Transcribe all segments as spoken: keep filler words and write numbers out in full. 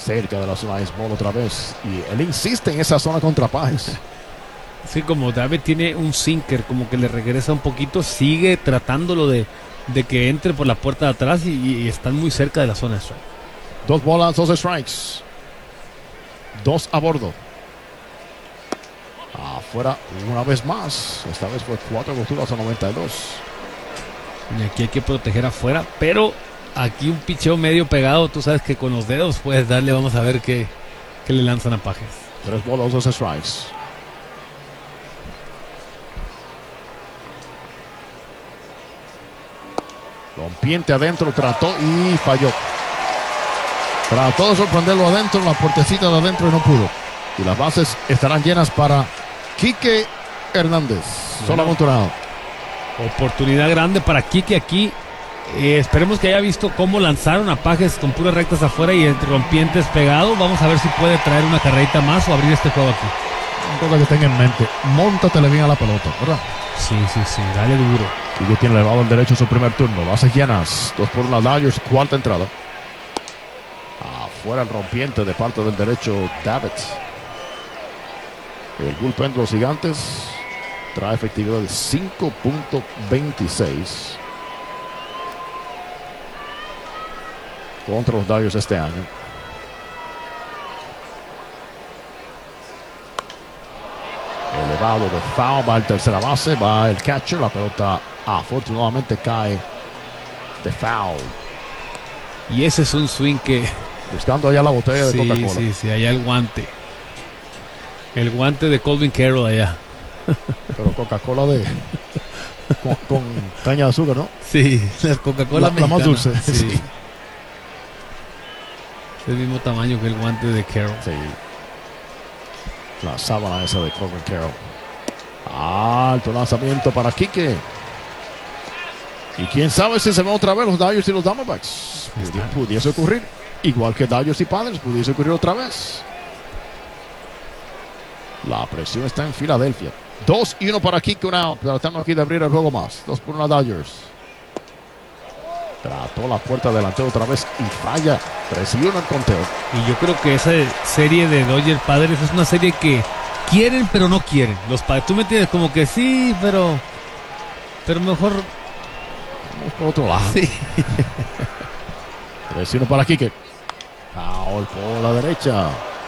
cerca de la zona de Small otra vez. Y él insiste en esa zona contra Páez. Sí, como David tiene un sinker, como que le regresa un poquito, sigue tratándolo de, de que entre por la puerta de atrás y, y están muy cerca de la zona de strike. Dos bolas, dos strikes. Dos a bordo. Afuera una vez más. Esta vez fue cuatro costuras a noventa y dos. Y aquí hay que proteger afuera, pero aquí un picheo medio pegado, tú sabes que con los dedos puedes darle, vamos a ver qué, qué le lanzan a Páez. Tres bolas, dos strikes. Rompiente adentro, trató y falló. Trató de sorprenderlo adentro, en la puertecita de adentro y no pudo. Y las bases estarán llenas para Quique Hernández. Bueno, solamente una. Oportunidad grande para Quique aquí. Eh, esperemos que haya visto cómo lanzaron a Páez con puras rectas afuera y el rompiente es pegado. Vamos a ver si puede traer una carrerita más o abrir este juego aquí. Una cosa que tenga en mente, móntatele bien a la pelota, ¿verdad? Sí, sí, sí, dale duro. Quique tiene elevado el derecho en su primer turno. Bases llenas, dos por una Dodgers, cuarta entrada. Afuera el rompiente de parte del derecho David. El bullpen de los Gigantes trae efectividad de cinco punto veintiséis contra los Dodgers este año. Elevado de foul, va el tercera base, va el catcher, la pelota afortunadamente cae de foul. Y ese es un swing que... Buscando allá la botella sí, de Coca-Cola. Sí, sí, allá el guante. El guante de Colvin Carroll allá. Pero Coca-Cola de... con, con caña de azúcar, ¿no? Sí, la Coca-Cola la, la más dulce. Sí. Sí. Es el mismo tamaño que el guante de Carroll. Sí. La sábana esa de Colvin Carroll. Alto lanzamiento para Quique. Y quién sabe si se ven otra vez los Dodgers y los Diamondbacks. Pudi- pudiese ocurrir. Igual que Dodgers y Padres, pudiese ocurrir otra vez. La presión está en Filadelfia. Dos y uno para Quique, un out. Tratando aquí de abrir el juego más. Dos por una Dodgers. Trató la puerta delantera otra vez y falla. Tres y uno el conteo. Y yo creo que esa serie de Dodgers Padres es una serie que quieren pero no quieren. Los Padres, tú me entiendes, como que sí, pero pero mejor vamos por otro lado. Sí. Tres y uno para Quique. Foul por la derecha.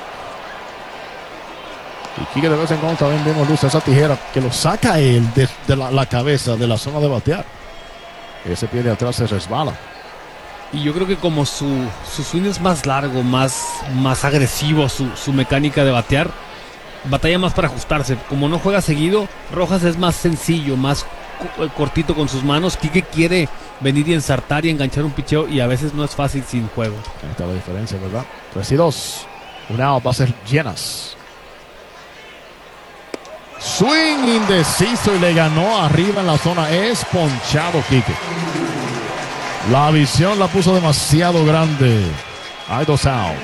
Y Quique de vez en cuando también vemos luz esa tijera que lo saca él de, de la, la cabeza de la zona de batear. Ese pie de atrás se resbala. Y yo creo que como su, su swing es más largo, más, más agresivo, su, su mecánica de batear, batalla más para ajustarse. Como no juega seguido, Rojas es más sencillo, más cortito con sus manos. Quique quiere venir y ensartar y enganchar un picheo y a veces no es fácil sin juego. Ahí está la diferencia, ¿verdad? tres y dos. Una out, bases llenas. Swing indeciso y le ganó arriba en la zona. Es ponchado Quique. La visión la puso demasiado grande. Hay dos outs.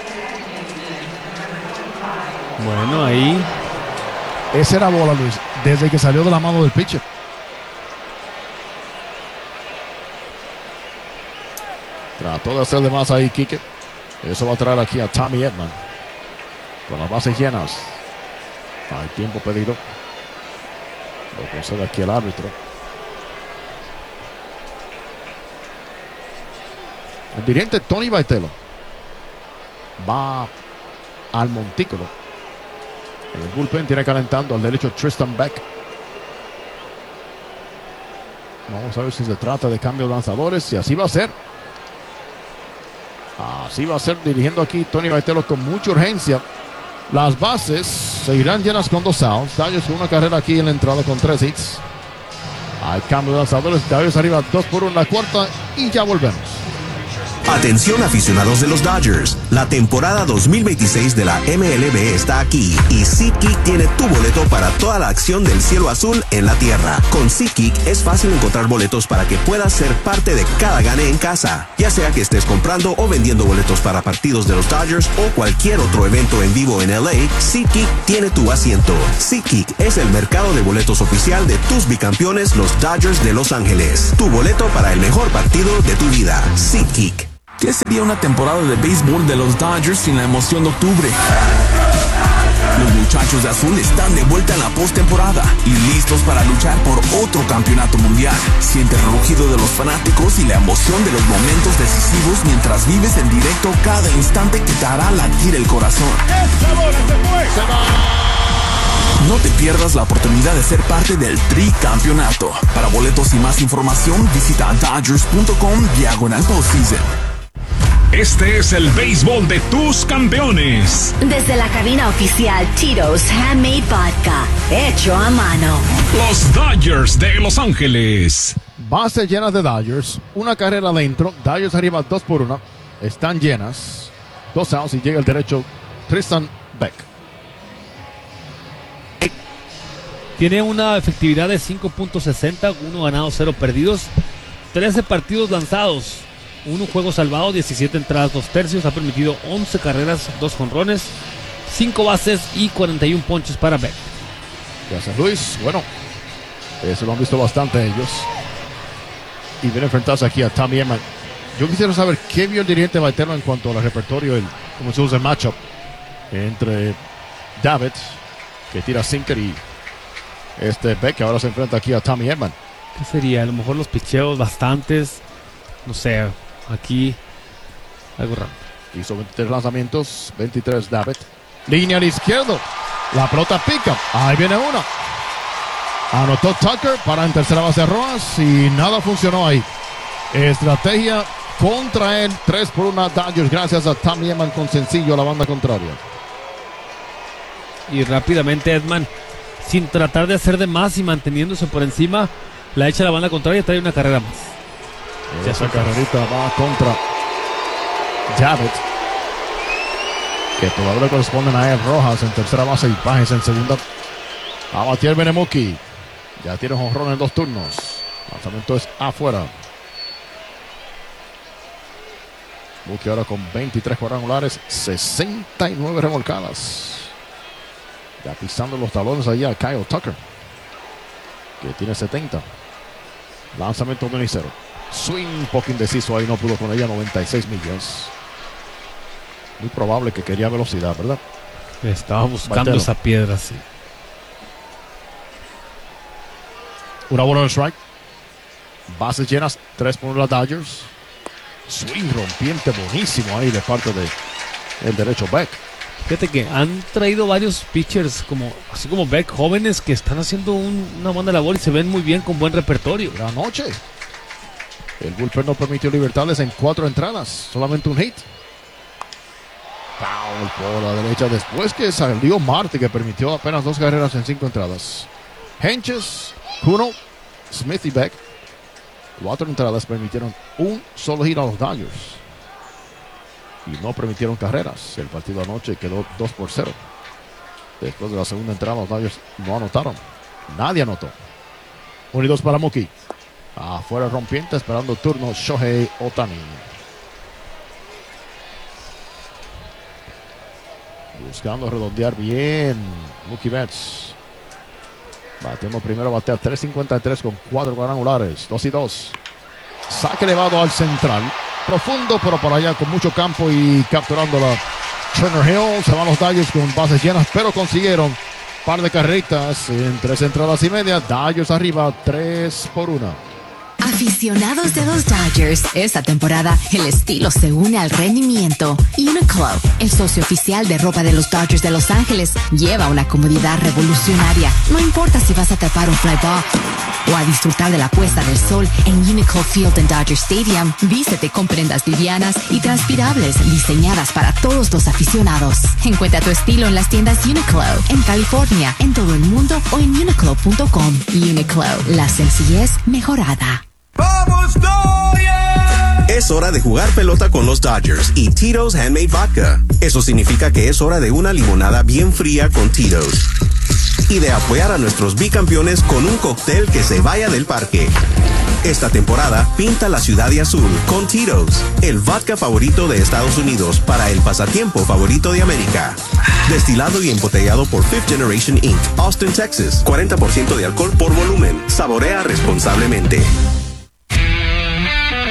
Bueno, ahí. Esa era bola, Luis, desde que salió de la mano del pitcher. Trató de hacer de más ahí Quique. Eso va a traer aquí a Tommy Edman. Con las bases llenas. Hay tiempo pedido. Lo concede aquí el árbitro. El dirigente Tony Baitelo va al montículo. En el bullpen tiene calentando al derecho Tristan Beck. Vamos a ver si se trata de cambio de lanzadores. Y así va a ser. Así va a ser dirigiendo aquí Tony Baitelo con mucha urgencia. Las bases seguirán llenas con dos outs. Dodgers con una carrera aquí en la entrada con tres hits. Hay cambio de lanzadores. Dodgers arriba dos por uno en la cuarta. Y ya volvemos. Atención aficionados de los Dodgers, la temporada dos mil veintiséis de la M L B está aquí y SeatGeek tiene tu boleto para toda la acción del cielo azul en la tierra. Con SeatGeek es fácil encontrar boletos para que puedas ser parte de cada gane en casa, ya sea que estés comprando o vendiendo boletos para partidos de los Dodgers o cualquier otro evento en vivo en L A. SeatGeek tiene tu asiento. SeatGeek es el mercado de boletos oficial de tus bicampeones, los Dodgers de Los Ángeles. Tu boleto para el mejor partido de tu vida. SeatGeek. ¿Qué sería una temporada de béisbol de los Dodgers sin la emoción de octubre? Los muchachos de azul están de vuelta en la postemporada y listos para luchar por otro campeonato mundial. Siente el rugido de los fanáticos y la emoción de los momentos decisivos mientras vives en directo cada instante que te hará latir el corazón. No te pierdas la oportunidad de ser parte del tricampeonato. Para boletos y más información, visita dodgers punto com diagonal postseason. Este es el béisbol de tus campeones. Desde la cabina oficial Tito's Handmade Vodka, hecho a mano. Los Dodgers de Los Ángeles. Bases llenas de Dodgers. Una carrera adentro. Dodgers arriba dos por una. Están llenas. Dos outs y llega el derecho Tristan Beck. Tiene una efectividad de cinco punto sesenta, uno ganado, cero perdidos, trece partidos lanzados, uno juego salvado, diecisiete entradas, dos tercios, ha permitido once carreras, dos jonrones, cinco bases y cuarenta y uno ponches para Beck. Gracias, Luis. Bueno, eso lo han visto bastante ellos. Y viene a enfrentarse aquí a Tommy Edman. Yo quisiera saber qué vio el dirigente Baitero en cuanto al repertorio, el, como se usa el matchup entre David, que tira sinker, y este Beck, que ahora se enfrenta aquí a Tommy Edman. ¿Qué sería? A lo mejor los picheos bastantes, no sé, aquí algo raro. Hizo veintitrés lanzamientos, veintitrés David. Línea al izquierdo, la pelota pica, ahí viene una. Anotó Tucker para en tercera base Rojas y nada funcionó ahí. Estrategia contra él, tres por una Dodgers gracias a Tommy Edman con sencillo a la banda contraria. Y rápidamente Edman, sin tratar de hacer de más y manteniéndose por encima, la echa a la banda contraria y trae una carrera más. Esa carrerita va contra David, que todavía le corresponden a él. Rojas en tercera base y Pajes en segunda. A Batier Benemuki. Ya tiene jonrón en dos turnos. Lanzamiento es afuera. Muki ahora con veintitrés cuadrangulares, sesenta y nueve remolcadas. Ya pisando los talones allá a Kyle Tucker, que tiene setenta. Lanzamiento de uno y cero. Swing un poco indeciso ahí, no pudo con ella, noventa y seis millas. Muy probable que quería velocidad, ¿verdad? Estaba buscando Baitero. esa piedra, sí. Una bola de strike. Bases llenas, tres por los Dodgers. Swing rompiente buenísimo ahí de parte de el derecho Beck. Fíjate que han traído varios pitchers, como, así como Beck, jóvenes que están haciendo un, una buena labor y se ven muy bien con buen repertorio. Gran noche. El bullpen no permitió libertades en cuatro entradas, solamente un hit. Foul por la derecha después que salió Marte, que permitió apenas dos carreras en cinco entradas. Henches, Kuno, Smith y Beck, cuatro entradas permitieron un solo hit a los Dodgers y no permitieron carreras. El partido anoche quedó dos por cero. Después de la segunda entrada los Dodgers no anotaron, nadie anotó. uno y dos para Mookie. Afuera rompiente, esperando turno Shohei Ohtani. Buscando redondear bien Mookie Betts. Bateando primero, batea tres cincuenta y tres con cuatro cuadrangulares. dos y dos. Saque elevado al central. Profundo, pero por allá con mucho campo y capturando la Turner Hill. Se van los Dodgers con bases llenas, pero consiguieron un par de carreritas en tres entradas y media. Dodgers arriba, tres por una. Aficionados de los Dodgers, esta temporada el estilo se une al rendimiento. Uniqlo, el socio oficial de ropa de los Dodgers de Los Ángeles, lleva una comodidad revolucionaria. No importa si vas a atrapar un fly ball o a disfrutar de la puesta del sol en Uniqlo Field en Dodger Stadium, vístete con prendas livianas y transpirables diseñadas para todos los aficionados. Encuentra tu estilo en las tiendas Uniqlo, en California, en todo el mundo o en uniqlo punto com. Uniqlo, la sencillez mejorada. ¡Vamos, Dodgers! Es hora de jugar pelota con los Dodgers y Tito's Handmade Vodka. Eso significa que es hora de una limonada bien fría con Tito's. Y de apoyar a nuestros bicampeones con un cóctel que se vaya del parque. Esta temporada, pinta la ciudad de azul con Tito's, el vodka favorito de Estados Unidos para el pasatiempo favorito de América. Destilado y embotellado por Fifth Generation incorporated, Austin, Texas. cuarenta por ciento de alcohol por volumen. Saborea responsablemente.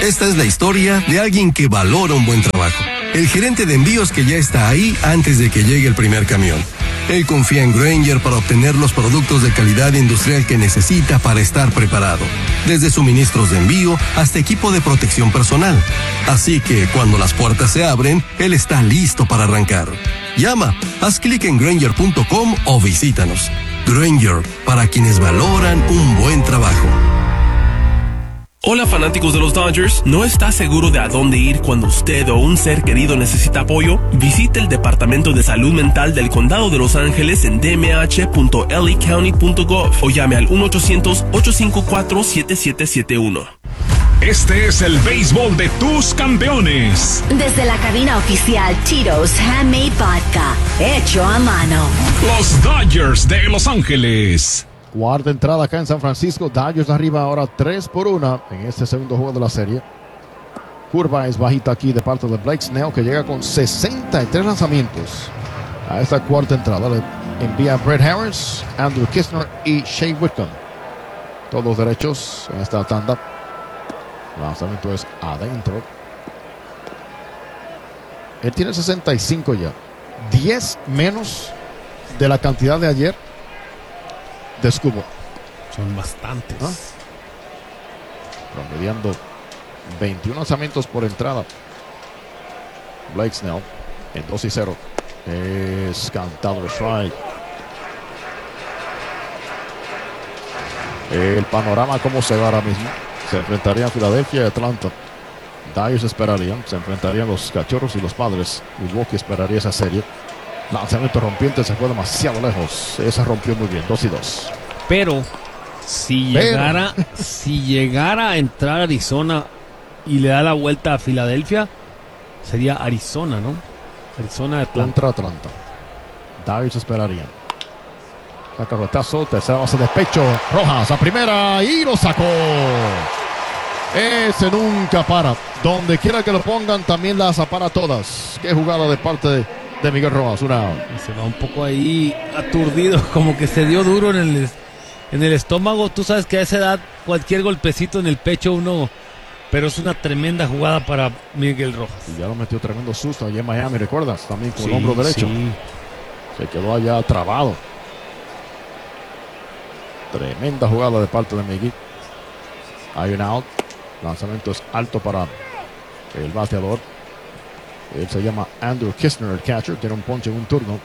Esta es la historia de alguien que valora un buen trabajo. El gerente de envíos que ya está ahí antes de que llegue el primer camión. Él confía en Grainger para obtener los productos de calidad industrial que necesita para estar preparado. Desde suministros de envío hasta equipo de protección personal. Así que cuando las puertas se abren, él está listo para arrancar. Llama, haz clic en Grainger punto com o visítanos. Grainger, para quienes valoran un buen trabajo. Hola fanáticos de los Dodgers, ¿no está seguro de a dónde ir cuando usted o un ser querido necesita apoyo? Visite el Departamento de Salud Mental del Condado de Los Ángeles en d m h punto l a county punto gov o llame al uno ochocientos, ocho cinco cuatro, siete siete siete uno. Este es el béisbol de tus campeones. Desde la cabina oficial Tito's Handmade Vodka, hecho a mano. Los Dodgers de Los Ángeles. Cuarta entrada acá en San Francisco. Dodgers arriba ahora tres por uno en este segundo juego de la serie. Curva es bajita aquí de parte de Blake Snell, que llega con sesenta y tres lanzamientos a esta cuarta entrada. Le envía Brett Harris, Andrew Knizner y Shane Whitcomb. Todos derechos en esta tanda. El lanzamiento es adentro. Él tiene sesenta y cinco ya. diez menos de la cantidad de ayer de Escobar. Son bastantes. ¿Ah? Promediando veintiún lanzamientos por entrada. Blake Snell en dos y cero. Es cantado el strike. El panorama como se va ahora mismo. Se enfrentarían Filadelfia y Atlanta. Dodgers esperarían. Se enfrentarían los Cachorros y los Padres. Milwaukee esperaría esa serie. Lanzamiento rompiente, se fue demasiado lejos. Esa rompió muy bien, dos y dos. Pero si Pero. llegara si llegara a entrar Arizona y le da la vuelta a Filadelfia, sería Arizona, ¿no? Arizona de Atlanta. Contra Atlanta. Dodgers esperarían. Saca retazo, tercera base de pecho. Rojas a primera y lo sacó. Ese nunca para. Donde quiera que lo pongan, también las para todas. Qué jugada de parte de, de Miguel Rojas. Una. Se va un poco ahí aturdido, como que se dio duro en el, en el estómago. Tú sabes que a esa edad cualquier golpecito en el pecho uno... Pero es una tremenda jugada para Miguel Rojas. Y ya lo metió tremendo susto allá en Miami, ¿recuerdas? También con Sí, el hombro derecho. sí. Se quedó allá trabado. Tremenda jugada de parte de Miguel. Hay un out. Lanzamiento es alto para el bateador. Él se llama Andrew Knizner, el catcher. Tiene un ponche en un turno.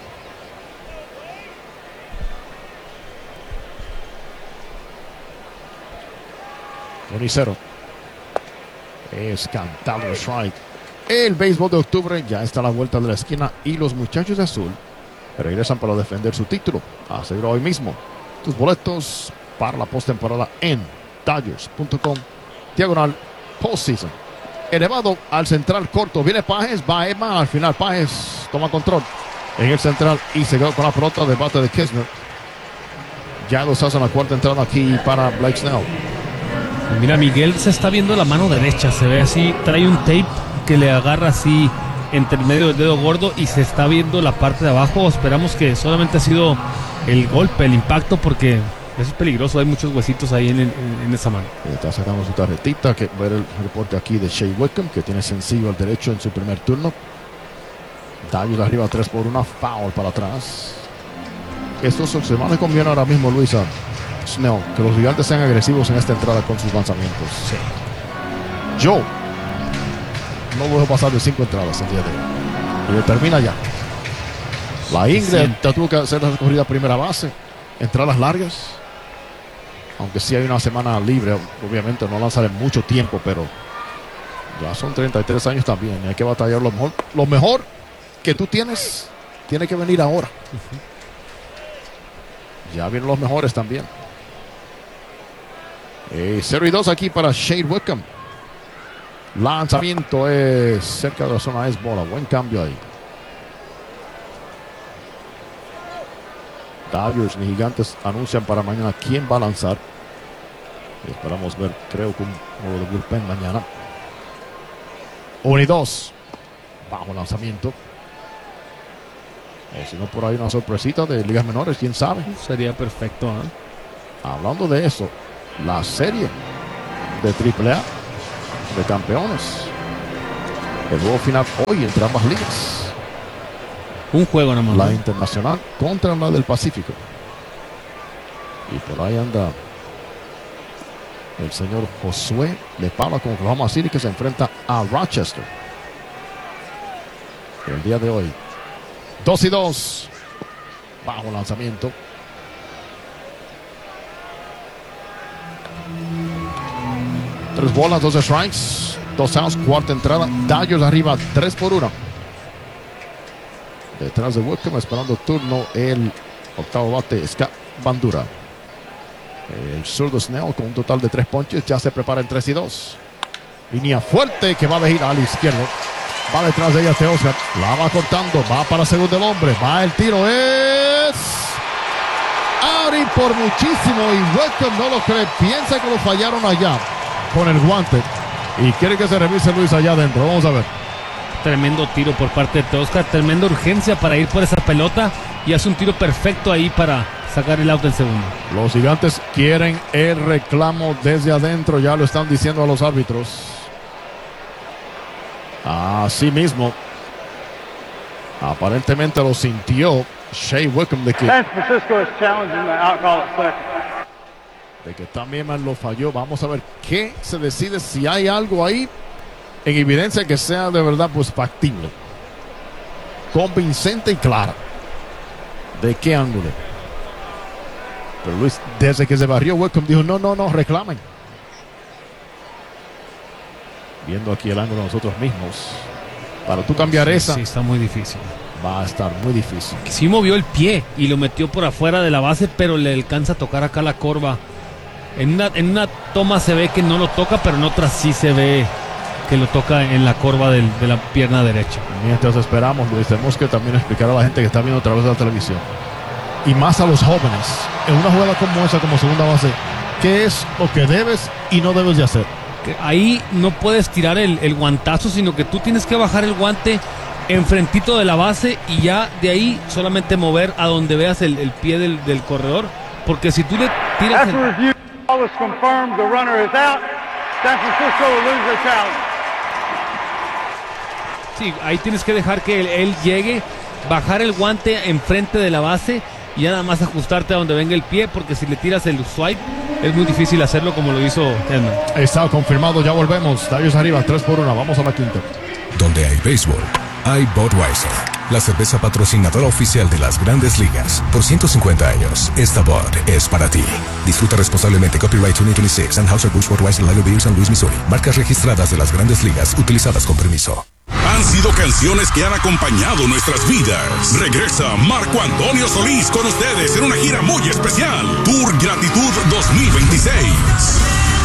uno y cero. Es cantado el strike. El béisbol de octubre ya está a la vuelta de la esquina y los muchachos de azul regresan para defender su título. A seguir hoy mismo. Tus boletos para la postemporada en Dodgers punto com diagonal postseason. Elevado al central corto. Viene Páez, va Emma. Al final Páez toma control en el central y se quedó con la pelota de bate de Knizner. Ya los hacen la cuarta entrada aquí para Blake Snell. Mira, Miguel se está viendo la mano derecha, se ve así, trae un tape que le agarra así entre el medio del dedo gordo y se está viendo la parte de abajo. Esperamos que solamente ha sido el golpe, el impacto, porque eso es peligroso, hay muchos huesitos ahí en, en, en esa mano. Está sacando su tarjetita, que ver el reporte aquí de Shea Whitcomb, que tiene sencillo al derecho en su primer turno. Dodgers arriba tres por uno, foul para atrás. Esto se me conviene ahora mismo, Luisa Snell, que los gigantes sean agresivos en esta entrada con sus lanzamientos. Sí. Yo no lo dejo pasar de cinco entradas el día de hoy. Y lo termina ya. La Ingrid tuvo que hacer la corrida a primera base, entradas largas. Aunque sí hay una semana libre, obviamente no lanzaré mucho tiempo, pero ya son treinta y tres años también. Y hay que batallar lo mejor. Lo mejor que tú tienes tiene que venir ahora. Uh-huh. Ya vienen los mejores también. Eh, cero y dos aquí para Shane Whitcomb. Lanzamiento es cerca de la zona, es bola. Buen cambio ahí. Dodgers y Gigantes anuncian para mañana quién va a lanzar. Esperamos ver, creo que un modo de bullpen mañana. uno y dos. Bajo lanzamiento. O si no, por ahí una sorpresita de ligas menores, quién sabe. Sería perfecto, ¿eh? Hablando de eso, la serie de triple A de Campeones. El juego final hoy entre ambas ligas. Un juego nomás. La ¿no? Internacional contra la del Pacífico. Y por ahí anda el señor Josué de Pablo con Oklahoma City, que se enfrenta a Rochester el día de hoy. Dos y dos. Bajo lanzamiento. Tres bolas, dos strikes, dos outs, cuarta entrada. Dodgers arriba, tres por uno. Detrás de Whitcomb, esperando turno el octavo bate, Scott Bandura. El zurdo Snell con un total de tres ponches, ya se prepara en tres y dos. Línea fuerte que va a venir al izquierdo. Va detrás de ella Teoscar, la va cortando, va para segundo el hombre, va el tiro, es out y por muchísimo, y Whitcomb no lo cree, piensa que lo fallaron allá con el guante y quiere que se revise Luis allá adentro. Vamos a ver. Tremendo tiro por parte de Teoscar, tremenda urgencia para ir por esa pelota y hace un tiro perfecto ahí para sacar el out del segundo. Los Gigantes quieren el reclamo desde adentro, ya lo están diciendo a los árbitros. Así mismo, aparentemente lo sintió Shea Whitcomb de que, San Francisco is challenging the out call at second. de que también más lo falló. Vamos a ver qué se decide, si hay algo ahí en evidencia que sea de verdad pues factible, convincente y clara. ¿De qué ángulo? Pero Luis, desde que se barrió Whitcomb dijo no, no, no, reclamen. Viendo aquí el ángulo nosotros mismos, para tú cambiar sí, esa sí, está muy difícil. va a estar muy difícil. Sí movió el pie y lo metió por afuera de la base, pero le alcanza a tocar acá la corva. En una, en una toma se ve que no lo toca, pero en otra sí se ve que lo toca en la corva del, de la pierna derecha. Mientras esperamos, Luis, tenemos que también explicar a la gente que está viendo a través de la televisión, y más a los jóvenes, en una jugada como esa, como segunda base, qué es lo que debes y no debes de hacer. Que ahí no puedes tirar el, el guantazo, sino que tú tienes que bajar el guante enfrentito de la base y ya de ahí solamente mover a donde veas el, el pie del, del corredor, porque si tú le tiras After el... review, all is confirmed, the runner is out. San Francisco will lose their challenge. Sí, ahí tienes que dejar que él, él llegue, bajar el guante enfrente de la base y ya nada más ajustarte a donde venga el pie, porque si le tiras el swipe es muy difícil hacerlo como lo hizo Hedman. Está confirmado, ya volvemos. Dodgers arriba, tres por uno, vamos a la quinta. Donde hay béisbol, hay Budweiser, la cerveza patrocinadora oficial de las Grandes Ligas. Por ciento cincuenta años, esta Bud es para ti. Disfruta responsablemente. Copyright dos mil veintiséis, Anheuser-Busch Budweiser Lager Beer, San Luis, Missouri. Marcas registradas de las Grandes Ligas, utilizadas con permiso. Han sido canciones que han acompañado nuestras vidas. Regresa Marco Antonio Solís con ustedes en una gira muy especial. Tour Gratitud dos mil veintiséis.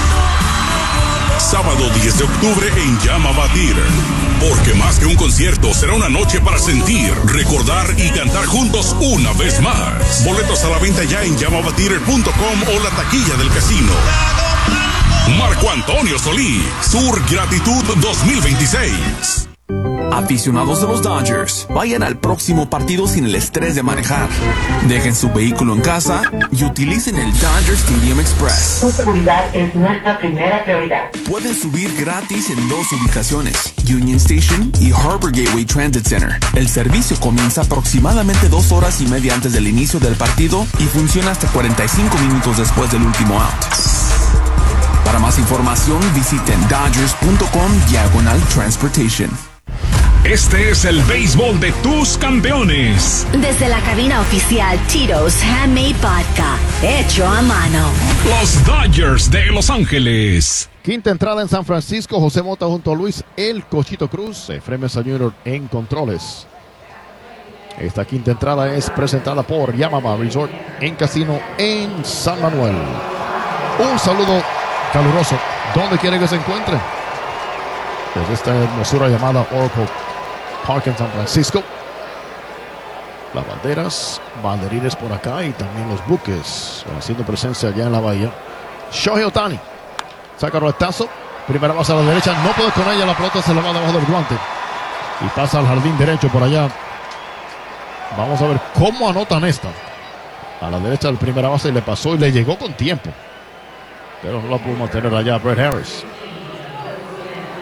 Sábado diez de octubre en Llama Batir. Porque más que un concierto, será una noche para sentir, recordar y cantar juntos una vez más. Boletos a la venta ya en llama batir punto com o la taquilla del casino. Marco Antonio Solís, Tour Gratitud dos mil veintiséis. Aficionados de los Dodgers, vayan al próximo partido sin el estrés de manejar. Dejen su vehículo en casa y utilicen el Dodger Stadium Express. Su seguridad es nuestra primera prioridad. Pueden subir gratis en dos ubicaciones, Union Station y Harbor Gateway Transit Center. El servicio comienza aproximadamente dos horas y media antes del inicio del partido y funciona hasta cuarenta y cinco minutos después del último out. Para más información, visiten dodgers punto com diagonal transportation. Este es el béisbol de tus campeones. Desde la cabina oficial Tito's Handmade Vodka, hecho a mano. Los Dodgers de Los Ángeles. Quinta entrada en San Francisco, José Mota junto a Luis El Cochito Cruz, Efraín Junior en controles. Esta quinta entrada es presentada por Yamama Resort en Casino en San Manuel. Un saludo caluroso, donde quiere que se encuentre, desde esta hermosura llamada Oracle Park en San Francisco. Las banderas, banderines por acá y también los buques haciendo presencia allá en la bahía. Shohei Ohtani saca roletazo, primera base a la derecha, no puede con ella, la pelota se le va debajo del guante y pasa al jardín derecho por allá. Vamos a ver cómo anotan esta. A la derecha del primera base, y le pasó y le llegó con tiempo, pero no la pudo mantener allá Brett Harris.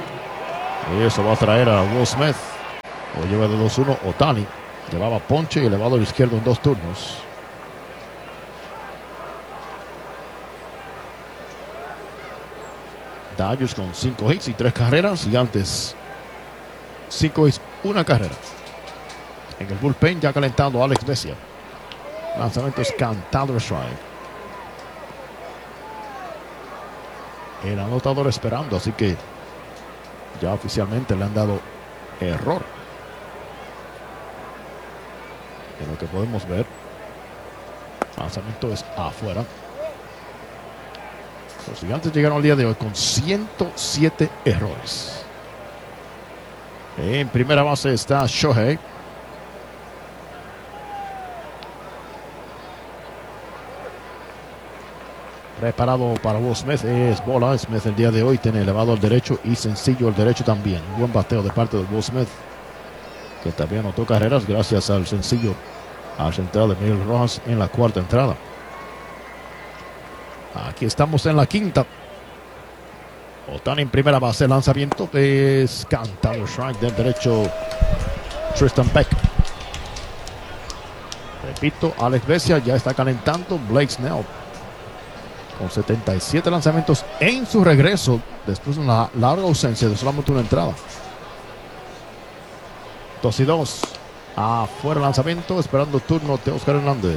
Y eso va a traer a Will Smith. Lo lleva de dos uno Ohtani. Llevaba ponche y elevado al izquierdo en dos turnos. Dodgers con cinco hits y tres carreras. Gigantes cinco hits, una carrera. En el bullpen ya calentando Alex Vesia. Lanzamiento es cantado strike. El anotador esperando, así que ya oficialmente le han dado error. De lo que podemos ver, lanzamiento es afuera. Los Gigantes llegaron al día de hoy con ciento siete errores. En primera base está Shohei. Preparado para Will Smith, es bola. Smith el día de hoy tiene elevado al derecho y sencillo el derecho también. Buen bateo de parte de Will Smith, que también anotó carreras gracias al sencillo al central de Miguel Rojas en la cuarta entrada. Aquí estamos en la quinta. Ohtani en primera base, lanzamiento es cantado strike del derecho Tristan Peck. Repito, Alex Vesia ya está calentando. Blake Snell con setenta y siete lanzamientos en su regreso después de una larga ausencia de solamente una entrada. dos y dos. Afuera lanzamiento, esperando turno de Oscar Hernández.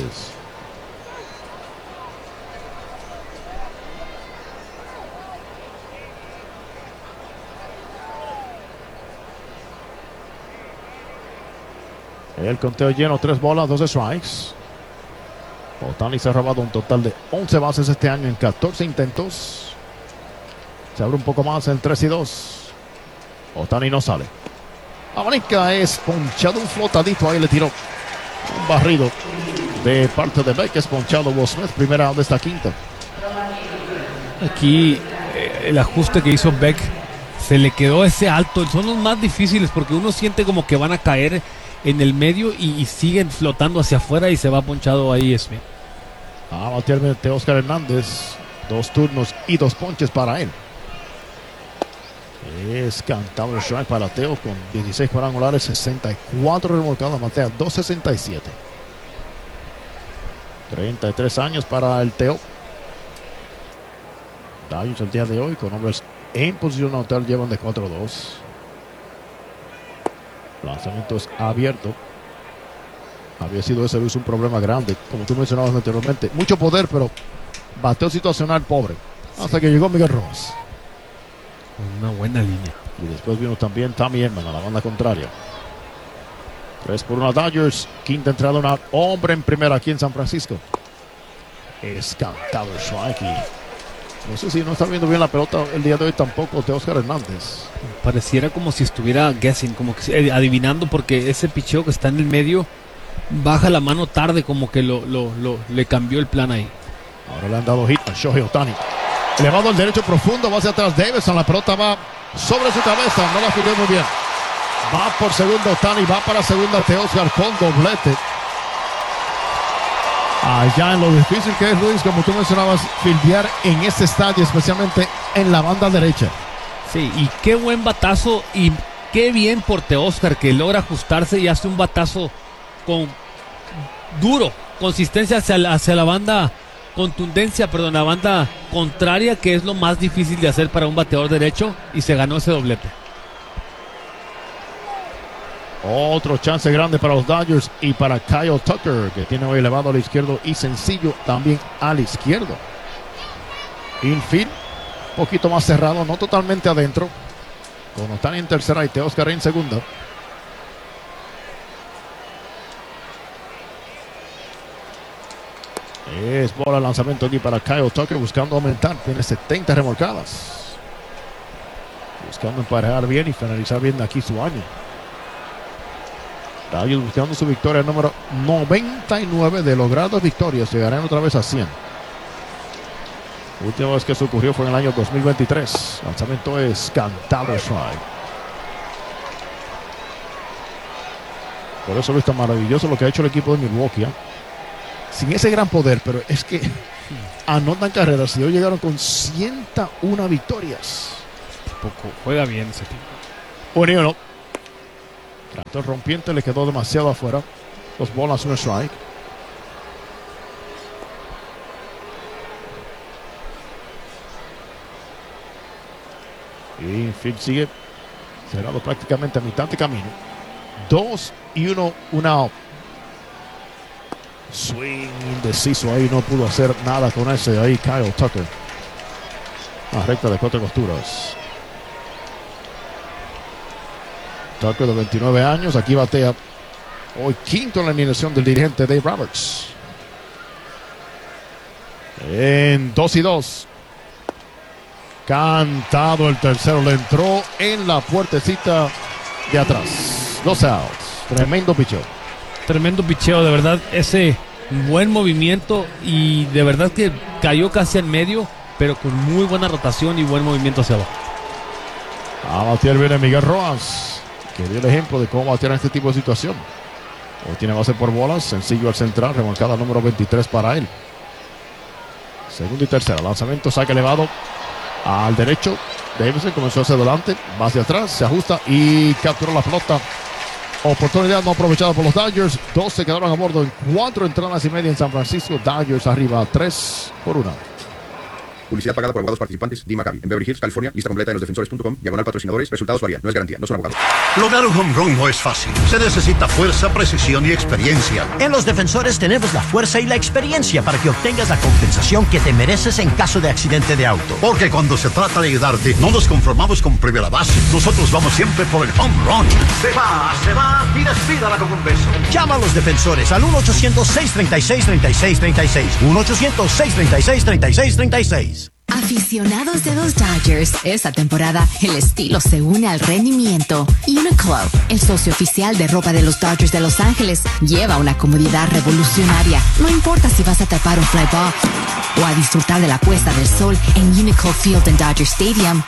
El conteo lleno, tres bolas, dos strikes. Ohtani se ha robado un total de once bases este año en catorce intentos. Se abre un poco más en tres y dos. Ohtani no sale. Abanica es ponchado, un flotadito, ahí le tiró un barrido de parte de Beck. Es ponchado Will Smith, primera de esta quinta. Aquí eh, el ajuste que hizo Beck, se le quedó ese alto. Son los más difíciles porque uno siente como que van a caer en el medio y, y siguen flotando hacia afuera y se va ponchado ahí Smith. A batear de Oscar Hernández, dos turnos y dos ponches para él. Es cantado el strike para Teo con dieciséis cuadrangulares, sesenta y cuatro remolcadas, batea dos sesenta y siete. treinta y tres años para el Teo. Dodgers el día de hoy con hombres en posición neutral llevan de cuatro dos. Lanzamiento es abierto. Había sido ese un problema grande, como tú mencionabas anteriormente. Mucho poder, pero bateo situacional pobre. Hasta que llegó Miguel Rojas. Una buena línea. Y después vino también Tommy Edman a la banda contraria. tres por uno Dodgers. Quinta entrada, un hombre en primera aquí en San Francisco. Es cantado el strike. No sé si no está viendo bien la pelota el día de hoy tampoco de Oscar Hernández. Pareciera como si estuviera guessing, como que adivinando, porque ese picheo que está en el medio baja la mano tarde, como que lo, lo, lo le cambió el plan ahí. Ahora le han dado hit a Shohei Ohtani. Elevado al derecho profundo, va hacia atrás Davidson. La pelota va sobre su cabeza, no la fijó muy bien. Va por segunda Ohtani, va para segunda Teoscar con doblete. Allá en lo difícil que es, Luis, como tú mencionabas, fildear en este estadio, especialmente en la banda derecha. Sí, y qué buen batazo y qué bien por Teoscar, que logra ajustarse y hace un batazo con duro, consistencia hacia la, hacia la banda, contundencia, perdón, la banda contraria, que es lo más difícil de hacer para un bateador derecho, y se ganó ese doblete. Otro chance grande para los Dodgers y para Kyle Tucker, que tiene hoy elevado al izquierdo y sencillo también al izquierdo. Infield, un poquito más cerrado, no totalmente adentro. Con Ohtani en tercera y Teoscar en segunda. Es bola lanzamiento aquí para Kyle Tucker, buscando aumentar. Tiene setenta remolcadas. Buscando emparejar bien y finalizar bien aquí su año. Dodgers buscando su victoria número noventa y nueve de lograr dos victorias. Llegarán otra vez a cien. La última vez que eso ocurrió fue en el año dos mil veintitrés. Lanzamiento es cantado strike. Por eso es tan maravilloso lo que ha hecho el equipo de Milwaukee, ¿eh? Sin ese gran poder, pero es que anotan carreras y hoy llegaron con ciento una victorias. Poco juega bien ese tipo. Uno y uno. Trató el rompiente, le quedó demasiado afuera. Dos bolas, un strike. Y Phil sigue cerrado prácticamente a mitad de camino. Dos y uno, una out. Swing indeciso ahí, no pudo hacer nada con ese ahí Kyle Tucker. Una recta de cuatro costuras. Tucker de veintinueve años, aquí batea hoy quinto en la alineación del dirigente Dave Roberts. En dos y dos. Cantado el tercero, le entró en la puertecita de atrás. Dos outs. Tremendo picheo. Tremendo picheo, de verdad. Ese buen movimiento y de verdad que cayó casi en medio, pero con muy buena rotación y buen movimiento hacia abajo. A batear viene Miguel Rojas, que dio el ejemplo de cómo batear en este tipo de situación. Hoy tiene base por bolas, sencillo al central, remolcada número veintitrés para él. Segundo y tercero, lanzamiento, saque elevado al derecho. Davidson comenzó hacia adelante, va hacia atrás, se ajusta y capturó la pelota. Oportunidad no aprovechada por los Dodgers. Dos se quedaron a bordo en cuatro entradas y media en San Francisco. Dodgers arriba tres por una. Publicidad pagada por abogados participantes. D. Maccabi. En Beverly Hills, California. Lista completa en los defensores punto com. Diagonal patrocinadores. Resultados varían. No es garantía. No son abogados. Lograr un home run no es fácil. Se necesita fuerza, precisión y experiencia. En los defensores tenemos la fuerza y la experiencia para que obtengas la compensación que te mereces en caso de accidente de auto. Porque cuando se trata de ayudarte, no nos conformamos con primera base. Nosotros vamos siempre por el home run. Se va, se va y despídala con un beso. Llama a los defensores al uno ochocientos, seis treinta y seis, treinta y seis treinta y seis. uno ochocientos, seis treinta y seis, treinta y seis treinta y seis. Aficionados de los Dodgers, esta temporada el estilo se une al rendimiento. Uniqlo, el socio oficial de ropa de los Dodgers de Los Ángeles, lleva una comodidad revolucionaria. No importa si vas a atrapar un fly ball o a disfrutar de la puesta del sol en Uniqlo Field en Dodger Stadium.